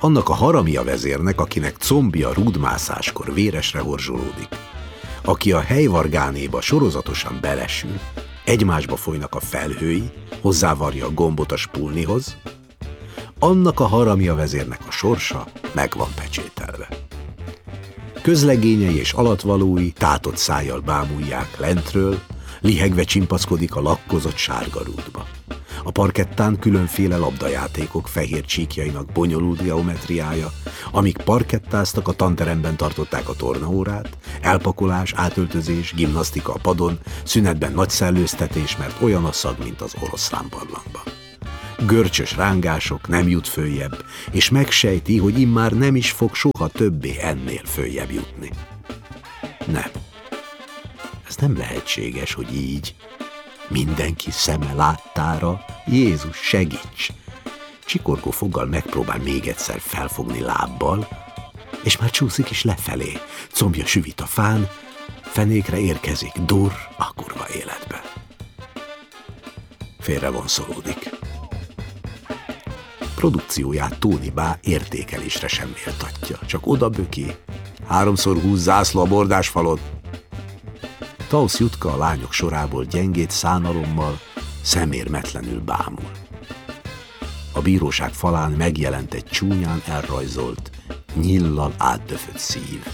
Annak a haramia vezérnek, akinek combja rúdmászáskor véresre horzsolódik, aki a helyvargánéba sorozatosan belesül, egymásba folynak a felhői, hozzávarja a gombot a spulnihoz, annak a haramia vezérnek a sorsa meg van pecsételve. Közlegényei és alatvalói tátott szájjal bámulják lentről, lihegve csimpaszkodik a lakkozott sárga rúdba. A parkettán különféle labdajátékok fehér csíkjainak bonyolult geometriája, amíg parkettáztak, a tanteremben tartották a tornaórát, elpakolás, átöltözés, gimnasztika a padon, szünetben nagy szellőztetés, mert olyan a szag, mint az oroszlán barlangban. Görcsös rángások, nem jut följebb, és megsejti, hogy immár nem is fog soha többé ennél följebb jutni. Nem. Ez nem lehetséges, hogy így, mindenki szeme láttára, Jézus segíts! Csikorgó foggal megpróbál még egyszer felfogni lábbal, és már csúszik is lefelé, combja süvít a fán, fenékre érkezik, durr a kurva életbe. Félrevonszolódik. Produkcióját Tony Bá értékelésre sem méltatja, csak odaböki, 3x20 zászló a bordásfalon. Tausz Jutka a lányok sorából gyengét szánalommal, szemérmetlenül bámul. A bíróság falán megjelent egy csúnyán elrajzolt, nyillal átdöfött szív.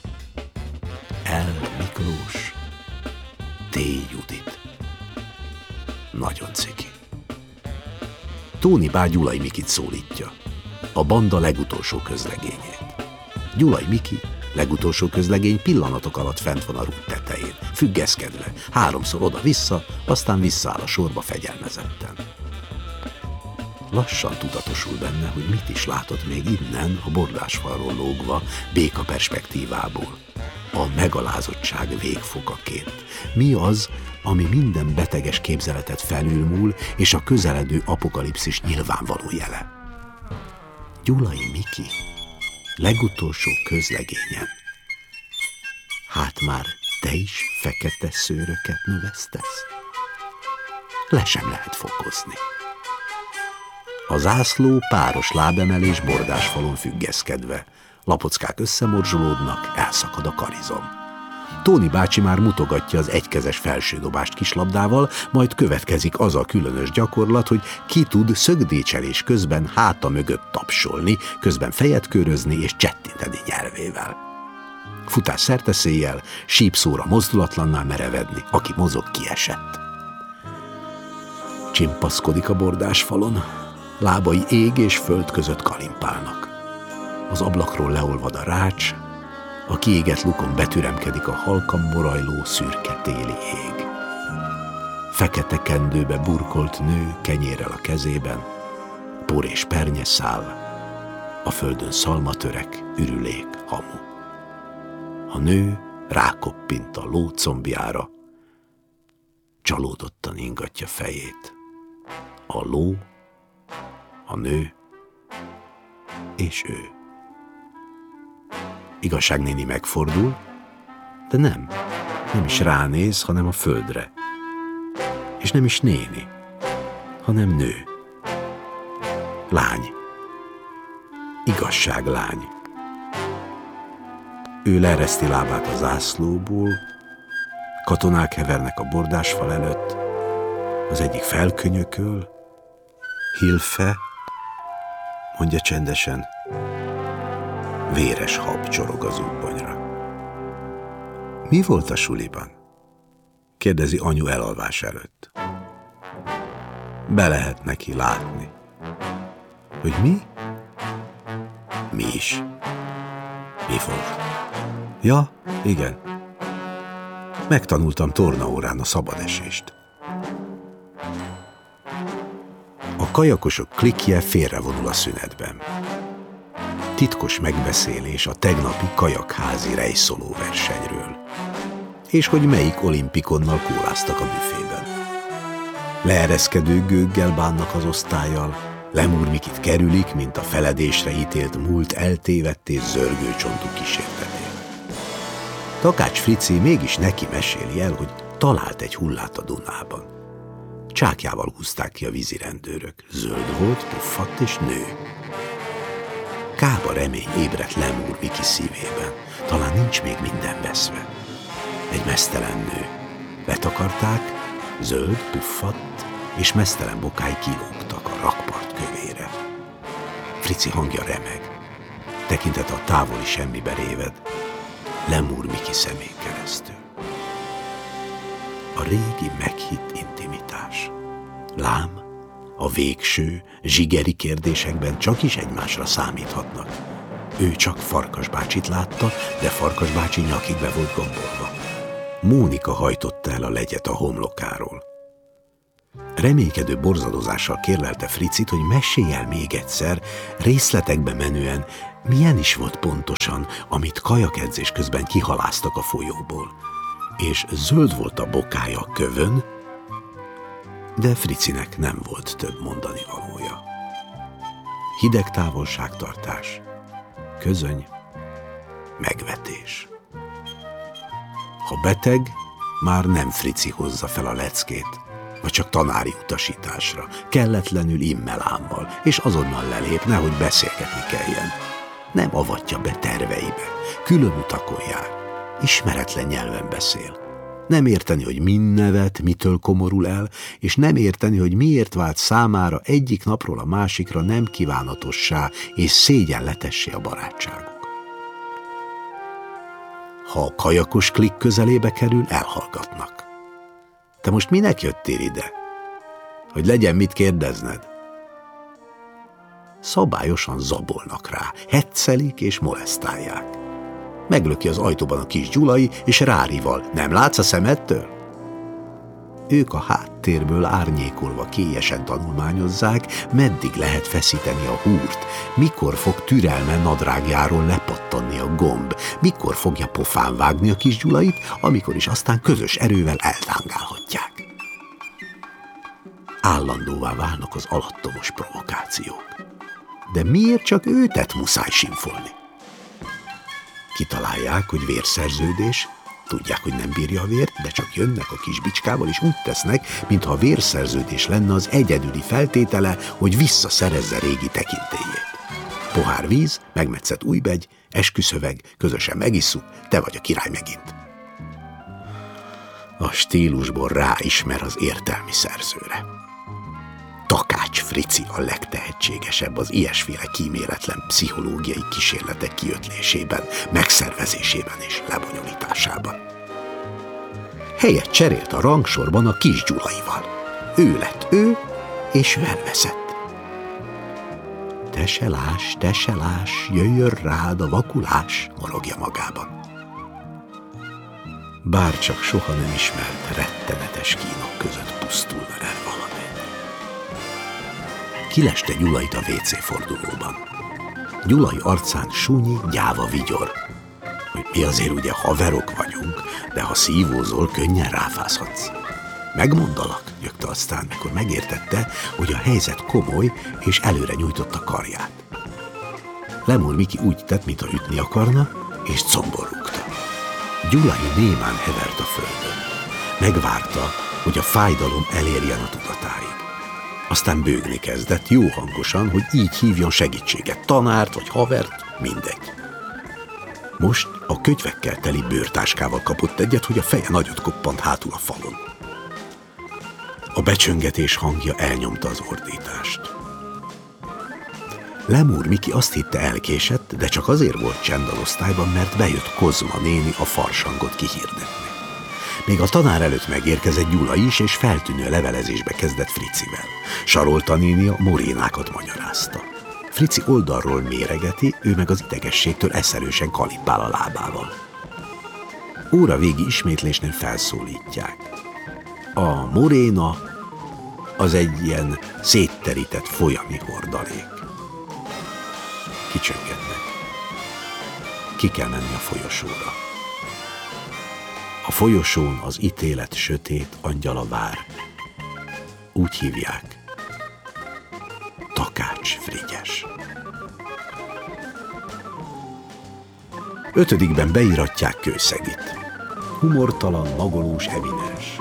L. Miklós, T. Judit. Nagyon ciki. Tony Bá Gyulai Mikit szólítja, a banda legutolsó közlegényét. Gyulai Miki, legutolsó közlegény pillanatok alatt fent van a rúd tetején, függeszkedve, 3-szor oda-vissza, aztán visszaáll a sorba fegyelmezetten. Lassan tudatosul benne, hogy mit is látott még innen, a bordásfalról lógva, béka perspektívából, a megalázottság végfokaként. Mi az, ami minden beteges képzeletet felülmúl, és a közeledő apokalipszis nyilvánvaló jele? Gyulai Miki, legutolsó közlegényen. Hát már te is fekete szőröket növesztesz? Le sem lehet fokozni. A zászló páros lábemelés bordásfalon függeszkedve, lapockák összemorzsolódnak, elszakad a karizom. Tony bácsi már mutogatja az egykezes felsődobást kislabdával, majd következik az a különös gyakorlat, hogy ki tud szögdécselés közben háta mögött tapsolni, közben fejet körözni és csettinteni nyelvével. Futás szerteszéjjel, sípszóra mozdulatlanná merevedni, aki mozog, kiesett. Csimpaszkodik a bordásfalon, lábai ég és föld között kalimpálnak. Az ablakról leolvad a rács, a kiégett lukon betüremkedik a halkan morajló szürke téli ég. Fekete kendőbe burkolt nő kenyérrel a kezében, por és pernye száll, a földön szalmatörek, ürülék, hamu. A nő rákoppint a ló combjára, csalódottan ingatja fejét. A ló, a nő és ő. Igazságnéni megfordul, de nem is ránéz, hanem a földre. És nem is néni, hanem nő. Lány. Igazságlány. Ő leereszti lábát a zászlóból, katonák hevernek a bordásfal előtt, az egyik felkönyököl, Hilfe, mondja csendesen, véres hab csorog az úbbonyra. Mi volt a suliban? Kérdezi anyu elalvás előtt. Be lehet neki látni. Hogy mi? Mi is. Mi volt? Ja, igen. Megtanultam tornaórán a szabadesést. A kajakosok klikje félrevonul a szünetben. Titkos megbeszélés a tegnapi kajakházi rejszoló versenyről. És hogy melyik olimpikonnal kóláztak a büfében. Leereszkedő gőggel bánnak az osztállyal, Lemúr Mikit kerülik, mint a feledésre ítélt múlt eltévedt és zörgő csontú kísérletét. Takács Frici mégis neki meséli el, hogy talált egy hullát a Dunában. Csákjával húzták ki a vízirendőrök. Zöld volt, puffadt és nő. kába remény ébredt Lemúr Miki szívében. Talán nincs még minden veszve. Egy meztelen nő. Betakarták, zöld, puffadt, és meztelen bokái kilógtak a rakpart kövére. Frici hangja remeg. Tekintete a távoli semmibe réved, Lemúr Miki szemén keresztül. A régi meghitt intimitás. Lám, a végső, zsigeri kérdésekben csak is egymásra számíthatnak. Ő csak Farkas bácsit látta, de Farkas bácsi nyakig be volt gombolva. Mónika hajtotta el a legyet a homlokáról. Reménykedő borzadozással kérlelte Fricit, hogy mesélj el még egyszer, részletekbe menően, milyen is volt pontosan, amit kajakedzés közben kihaláztak a folyóból. És zöld volt a bokája a kövön, de Fricinek nem volt több mondani valója. Hideg távolságtartás, közöny, megvetés. Ha beteg, már nem Frici hozza fel a leckét, vagy csak tanári utasításra, kelletlenül immelámmal, és azonnal lelép, nehogy beszélgetni kelljen. Nem avatja be terveibe, külön utakon jár, ismeretlen nyelven beszél. Nem érteni, hogy min nevet, mitől komorul el, és nem érteni, hogy miért vált számára egyik napról a másikra nem kívánatossá és szégyenletessé a barátságuk. Ha a kajakos klikk közelébe kerül, elhallgatnak. Te most minek jöttél ide? Hogy legyen mit kérdezned? Szabályosan zabolnak rá, heccelik és molesztálják. Meglöki az ajtóban a kis Gyulai, és rárival. Nem látsz a szemettől? Ők a háttérből árnyékolva kélyesen tanulmányozzák, meddig lehet feszíteni a húrt, mikor fog türelme nadrágjáról lepattanni a gomb, mikor fogja pofán vágni a kis Gyulait, amikor is aztán közös erővel eltángálhatják. Állandóvá válnak az alattomos provokációk. De miért csak őtet muszáj sinfolni? Kitalálják, hogy vérszerződés, tudják, hogy nem bírja a vért, de csak jönnek a kis bicskával, és úgy tesznek, mintha a vérszerződés lenne az egyedüli feltétele, hogy visszaszerezze régi tekintélyét. Pohár víz, megmetszett újbegy, esküszöveg, közösen megisszuk, te vagy a király megint. A stílusból ráismer az értelmi szerzőre. Takács Frici a legtehetségesebb az ilyesféle kíméletlen pszichológiai kísérletek kiötlésében, megszervezésében és lebonyolításában. Helyet cserélt a rangsorban a kis Gyulaival. Ő lett ő, és ő elveszett. Te se láss, jöjjön rád a vakulás, morogja magában. Bárcsak soha nem ismert rettenetes kínok között pusztulna el valami. Kileste Gyulait a WC fordulóban. Gyulai arcán súnyi, gyáva vigyor. Hogy mi azért ugye haverok vagyunk, de ha szívózol, könnyen ráfázhatsz. Megmondalak, nyögte aztán, mikor megértette, hogy a helyzet komoly, és előre nyújtotta karját. Lemúr Miki úgy tett, mintha ütni akarna, és combon rúgta. Gyulai némán hevert a földön. Megvárta, hogy a fájdalom elérjen a tudatáig. Aztán bőgni kezdett, jó hangosan, hogy így hívjon segítséget, tanárt vagy havert, mindegy. Most a könyvekkel teli bőrtáskával kapott egyet, hogy a feje nagyot koppant hátul a falon. A becsöngetés hangja elnyomta az ordítást. Lemúr Miki azt hitte elkésett, de csak azért volt csend az osztályban, mert bejött Kozma néni a farsangot kihirdetni. Még a tanár előtt megérkezett Gyula is, és feltűnő levelezésbe kezdett Fricivel. Sarolta néni a morénákat magyarázta. Frici oldalról méregeti, ő meg az idegességtől eszelősen kalippál a lábával. Óra végi ismétlésnél felszólítják. A moréna az egy ilyen szétterített folyami hordalék. Kicsöngetnek. Ki kell menni a folyosóra. A folyosón az ítélet sötét angyala vár. Úgy hívják. Takács Frigyes. 5. beíratják Kőszegit. Humortalan, magolós eminens.